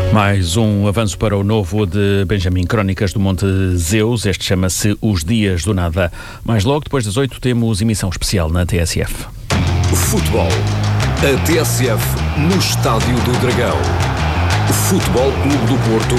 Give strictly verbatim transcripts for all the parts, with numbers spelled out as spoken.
Mais um avanço para o novo de Benjamin, Crónicas do Monte Zeus. Este chama-se Os Dias do Nada. Mais logo, depois das oito, temos emissão especial na T S F. Futebol. A T S F no Estádio do Dragão. Futebol Clube do Porto,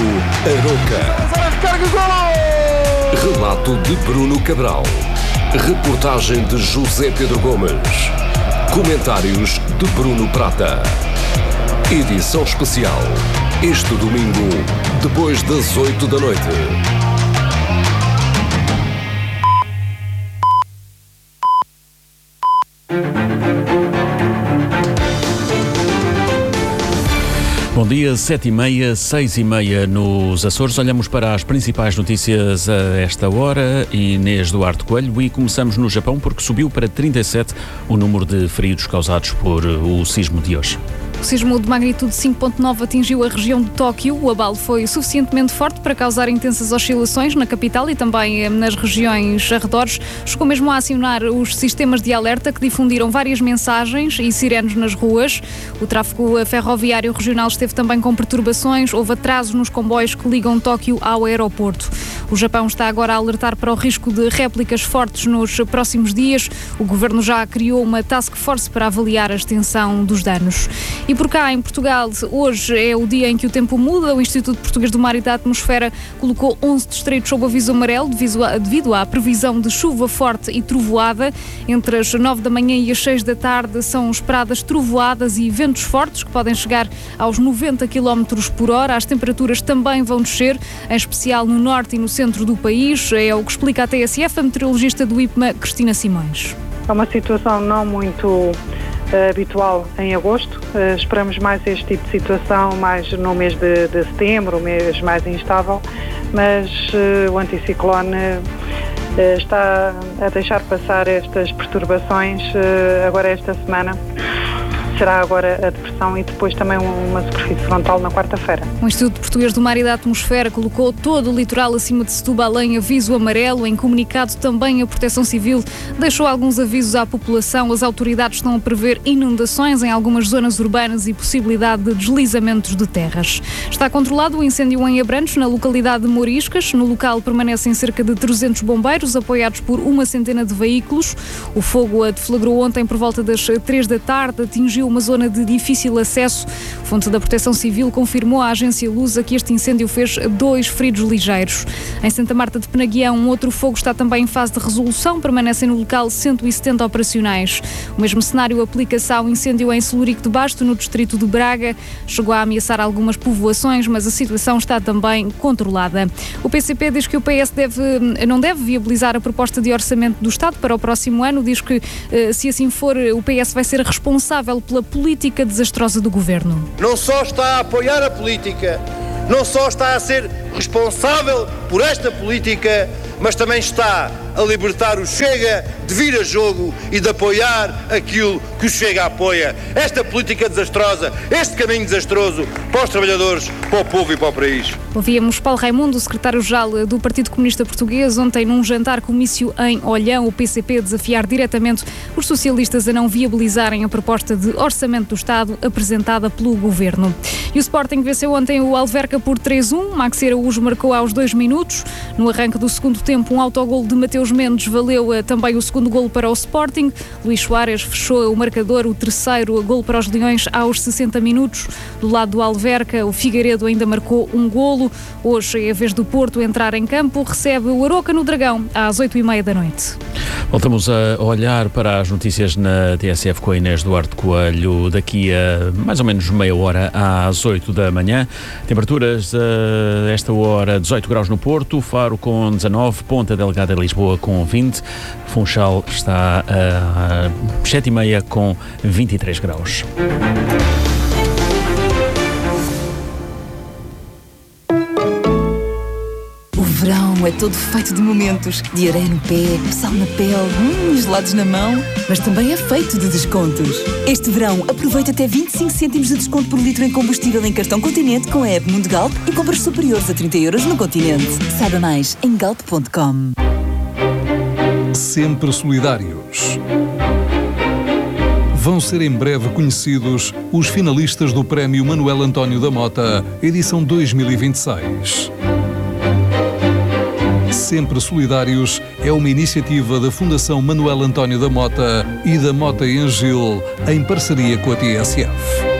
Aroca. Relato de Bruno Cabral. Reportagem de José Pedro Gomes. Comentários de Bruno Prata. Edição especial. Este domingo, depois das oito da noite. Bom dia, sete e meia, seis e meia nos Açores. Olhamos para as principais notícias a esta hora. Inês Duarte Coelho, e começamos no Japão porque subiu para trinta e sete o número de feridos causados por o sismo de hoje. O sismo de magnitude cinco ponto nove atingiu a região de Tóquio. O abalo foi suficientemente forte para causar intensas oscilações na capital e também nas regiões arredores. Chegou mesmo a acionar os sistemas de alerta que difundiram várias mensagens e sirenes nas ruas. O tráfego ferroviário regional esteve também com perturbações. Houve atrasos nos comboios que ligam Tóquio ao aeroporto. O Japão está agora a alertar para o risco de réplicas fortes nos próximos dias. O governo já criou uma task force para avaliar a extensão dos danos. E por cá, em Portugal, hoje é o dia em que o tempo muda. O Instituto Português do Mar e da Atmosfera colocou onze distritos sob aviso amarelo devido à previsão de chuva forte e trovoada. Entre as nove da manhã e as seis da tarde são esperadas trovoadas e ventos fortes que podem chegar aos noventa quilómetros por hora. As temperaturas também vão descer, em especial no norte e no centro do país. É o que explica a T S F a meteorologista do I P M A, Cristina Simões. É uma situação não muito uh, habitual em agosto. Uh, esperamos mais este tipo de situação mais no mês de, de setembro, o mês mais instável, mas uh, o anticiclone uh, está a deixar passar estas perturbações uh, agora esta semana. Será agora a depressão e depois também uma superfície frontal na quarta-feira. O Instituto Português do Mar e da Atmosfera colocou todo o litoral acima de Setúbal em aviso amarelo. Em comunicado também a Proteção Civil deixou alguns avisos à população. As autoridades estão a prever inundações em algumas zonas urbanas e possibilidade de deslizamentos de terras. Está controlado o incêndio em Abrantes, na localidade de Moriscas. No local permanecem cerca de trezentos bombeiros, apoiados por uma centena de veículos. O fogo deflagrou ontem por volta das três da tarde, atingiu uma zona de difícil acesso. Fonte da Proteção Civil confirmou à agência Lusa que este incêndio fez dois feridos ligeiros. Em Santa Marta de Penaguião, um outro fogo está também em fase de resolução. Permanecem no local cento e setenta operacionais. O mesmo cenário aplica-se ao incêndio em Celurico de Basto, no distrito de Braga. Chegou a ameaçar algumas povoações, mas a situação está também controlada. O P C P diz que o P S deve, não deve viabilizar a proposta de orçamento do Estado para o próximo ano. Diz que, se assim for, o P S vai ser responsável pela política desastrosa do governo. Não só está a apoiar a política, não só está a ser responsável por esta política, mas também está a libertar o Chega de vir a jogo e de apoiar aquilo que o Chega apoia. Esta política desastrosa, este caminho desastroso para os trabalhadores, para o povo e para o país. Ouvíamos Paulo Raimundo, secretário-geral do Partido Comunista Português, ontem num jantar-comício em Olhão. O P C P desafiar diretamente os socialistas a não viabilizarem a proposta de orçamento do Estado apresentada pelo governo. E o Sporting venceu ontem o Alverca por três a um. Maxi Araújo marcou aos dois minutos. No arranque do segundo tempo, um autogolo de Mateus Mendes valeu uh, também o segundo golo para o Sporting. Luís Soares fechou o marcador, o terceiro golo para os Leões aos sessenta minutos. Do lado do Alverca, o Figueiredo ainda marcou um golo. Hoje é a vez do Porto entrar em campo, recebe o Aroca no Dragão às oito e meia da noite. Voltamos a olhar para as notícias na T S F com a Inês Duarte Coelho daqui a mais ou menos meia hora às oito da manhã. Temperaturas a esta hora dezoito graus no Porto, Faro com dezanove, Ponta Delgada Lisboa com vinte, Funchal está a sete e meia com vinte e três graus. O verão é todo feito de momentos, de areia no pé, sal na pele, hum, gelados na mão, mas também é feito de descontos. Este verão aproveita até vinte e cinco cêntimos de desconto por litro em combustível em cartão Continente com a app Mundo Galp e compras superiores a trinta euros no Continente. Saiba mais em galp ponto com. Sempre solidários. Vão ser em breve conhecidos os finalistas do Prémio Manuel António da Mota, edição dois mil e vinte e seis. Sempre Solidários é uma iniciativa da Fundação Manuel António da Mota e da Mota em Gil, em parceria com a T S F.